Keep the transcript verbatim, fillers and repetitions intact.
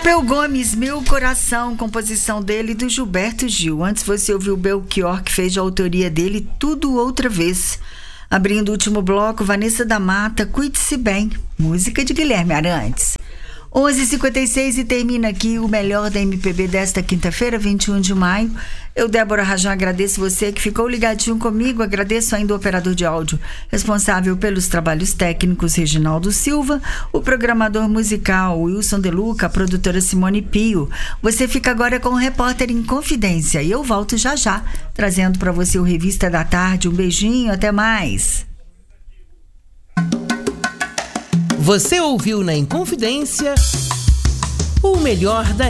Chapeu Gomes, Meu Coração, composição dele e do Gilberto Gil. Antes você ouviu o Belchior, que fez de autoria dele Tudo Outra Vez. Abrindo o último bloco, Vanessa da Mata, Cuide-se Bem, música de Guilherme Arantes. onze e cinquenta e seis e termina aqui o melhor da M P B desta quinta-feira, vinte e um de maio. Eu, Débora Rajão, agradeço você que ficou ligadinho comigo. Agradeço ainda o operador de áudio responsável pelos trabalhos técnicos, Reginaldo Silva, o programador musical, Wilson De Luca, a produtora Simone Pio. Você fica agora com o Repórter em Confidência e eu volto já já, trazendo para você o Revista da Tarde. Um beijinho, até mais. Você ouviu na Inconfidência o melhor da